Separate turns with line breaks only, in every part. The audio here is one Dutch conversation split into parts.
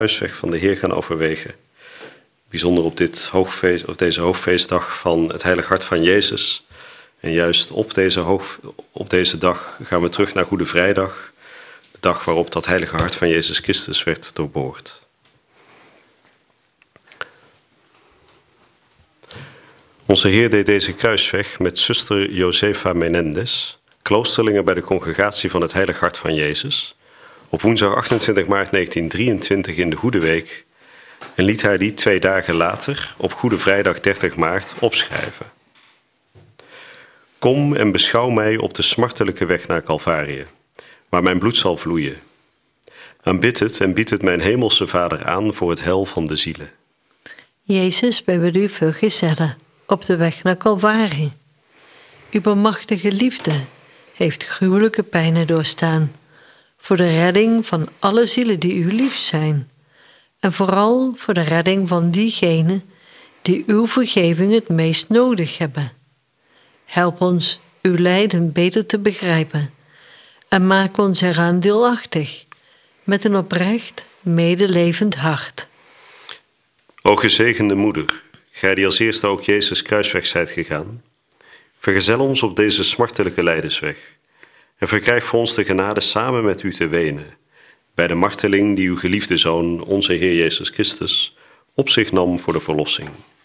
kruisweg van de Heer gaan overwegen. Bijzonder op deze hoogfeestdag van het Heilige Hart van Jezus. En juist op deze dag gaan we terug naar Goede Vrijdag. De dag waarop dat Heilige Hart van Jezus Christus werd doorboord. Onze Heer deed deze kruisweg met zuster Josefa Menendez, kloosterlinge bij de Congregatie van het Heilige Hart van Jezus, op woensdag 28 maart 1923 in de Goede Week en liet haar die 2 dagen later, op Goede Vrijdag 30 maart, opschrijven. Kom en beschouw mij op de smartelijke weg naar Calvarië, waar mijn bloed zal vloeien. Aanbid het en bied het mijn hemelse Vader aan voor het heil van de zielen.
Jezus, wij willen u vergezellen op de weg naar Calvarië. Uw barmhartige liefde heeft gruwelijke pijnen doorstaan voor de redding van alle zielen die u lief zijn en vooral voor de redding van diegenen die uw vergeving het meest nodig hebben. Help ons uw lijden beter te begrijpen en maak ons eraan deelachtig met een oprecht, medelevend hart.
O gezegende moeder, gij die als eerste ook Jezus kruisweg zijt gegaan, vergezel ons op deze smartelijke lijdensweg en verkrijg voor ons de genade samen met u te wenen bij de marteling die uw geliefde Zoon, onze Heer Jezus Christus, op zich nam voor de verlossing.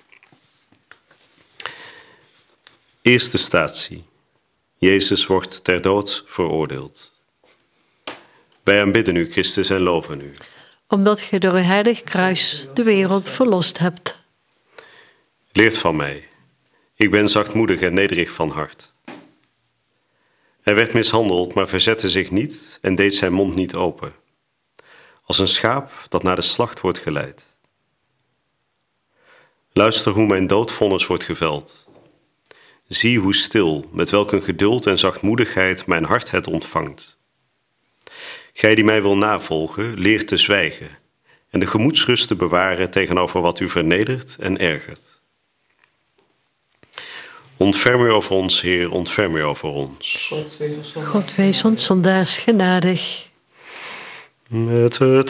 Eerste statie. Jezus wordt ter dood veroordeeld. Wij aanbidden u, Christus, en loven u.
Omdat gij door uw heilig kruis de wereld verlost hebt.
Leert van mij. Ik ben zachtmoedig en nederig van hart. Hij werd mishandeld, maar verzette zich niet en deed zijn mond niet open. Als een schaap dat naar de slacht wordt geleid. Luister hoe mijn doodvonnis wordt geveld. Zie hoe stil, met welk een geduld en zachtmoedigheid mijn hart het ontvangt. Gij die mij wil navolgen, leert te zwijgen en de gemoedsrust te bewaren tegenover wat u vernedert en ergert. Ontferm u over ons, Heer, ontferm u over ons.
God wees ons zondaars genadig.
Met het